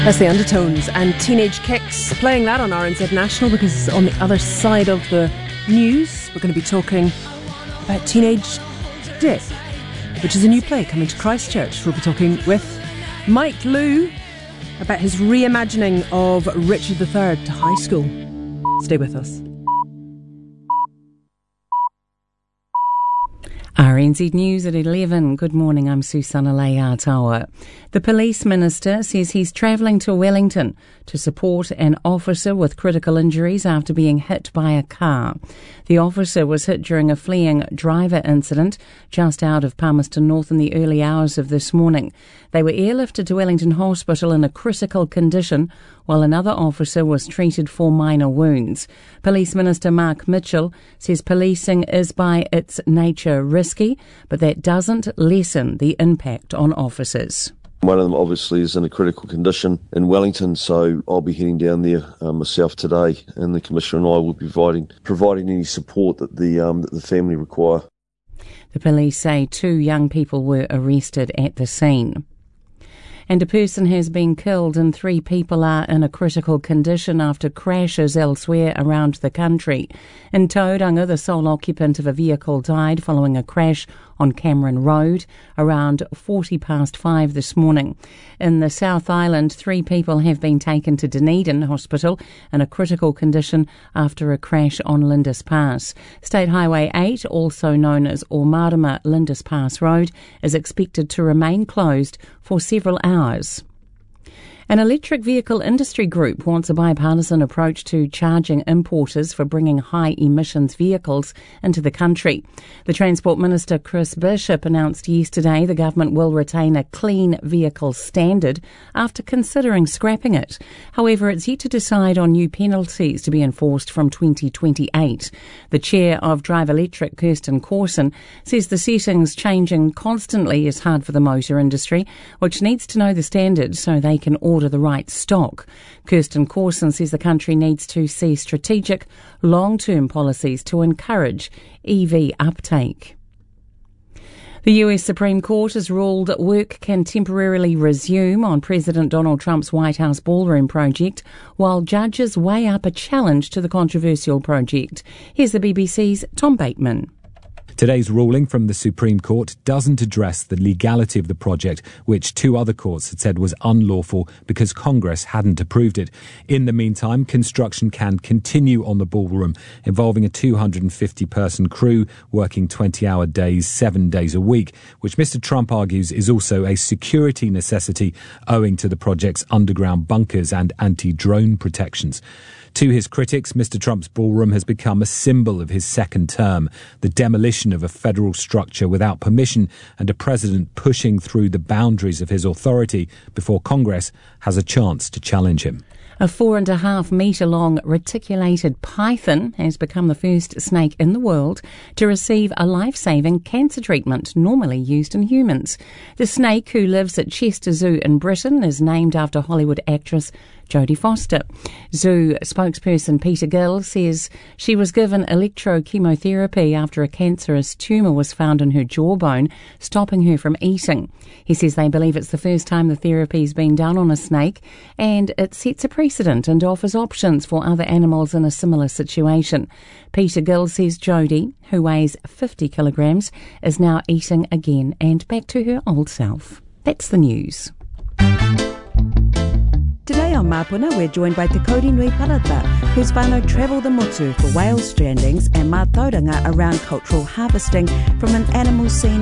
That's the Undertones and Teenage Kicks, playing that on RNZ National, because on the other side of the news we're going to be talking about Teenage Dick, which is a new play coming to Christchurch. We'll be talking with Mike Liu about his reimagining of Richard III to high school. Stay with us. RNZ News at 11. Good morning, I'm Susana Leatawa. The police minister says he's travelling to Wellington to support an officer with critical injuries after being hit by a car. The officer was hit during a fleeing driver incident just out of Palmerston North in the early hours of this morning. They were airlifted to Wellington Hospital in a critical condition, while another officer was treated for minor wounds. Police Minister Mark Mitchell says policing is by its nature risky, but that doesn't lessen the impact on officers. One of them obviously is in a critical condition in Wellington, so I'll be heading down there myself today, and the Commissioner and I will be providing any support that the family require. The police say 2 young people were arrested at the scene. And a person has been killed and 3 people are in a critical condition after crashes elsewhere around the country. In Tauranga, the sole occupant of a vehicle died following a crash on Cameron Road around 5:40 this morning. In the South Island, 3 people have been taken to Dunedin Hospital in a critical condition after a crash on Lindis Pass. State Highway 8, also known as Omarama Lindis Pass Road, is expected to remain closed for several hours. An electric vehicle industry group wants a bipartisan approach to charging importers for bringing high emissions vehicles into the country. The Transport Minister Chris Bishop announced yesterday the government will retain a clean vehicle standard after considering scrapping it. However, it's yet to decide on new penalties to be enforced from 2028. The chair of Drive Electric, Kirsten Corson, says the settings changing constantly is hard for the motor industry, which needs to know the standard so they can order the right stock. Kirsten Corson says the country needs to see strategic, long-term policies to encourage EV uptake. The US Supreme Court has ruled that work can temporarily resume on President Donald Trump's White House ballroom project, while judges weigh up a challenge to the controversial project. Here's the BBC's Tom Bateman. Today's ruling from the Supreme Court doesn't address the legality of the project, which 2 other courts had said was unlawful because Congress hadn't approved it. In the meantime, construction can continue on the ballroom, involving a 250-person crew working 20-hour days, 7 days a week, which Mr. Trump argues is also a security necessity owing to the project's underground bunkers and anti-drone protections. To his critics, Mr. Trump's ballroom has become a symbol of his second term, the demolition of a federal structure without permission and a president pushing through the boundaries of his authority before Congress has a chance to challenge him. A 4.5 metre long reticulated python has become the first snake in the world to receive a life-saving cancer treatment normally used in humans. The snake, who lives at Chester Zoo in Britain, is named after Hollywood actress Jodie Foster. Zoo spokesperson Peter Gill says she was given electrochemotherapy after a cancerous tumour was found in her jawbone, stopping her from eating. He says they believe it's the first time the therapy's been done on a snake, and it sets a precedent and offers options for other animals in a similar situation. Peter Gill says Jodie, who weighs 50 kilograms, is now eating again and back to her old self. That's the news. Today on Mapuna, we're joined by Te Kauri Nui Parata, whose whānau travel the motu for whale strandings and mātauranga around cultural harvesting from an animal scene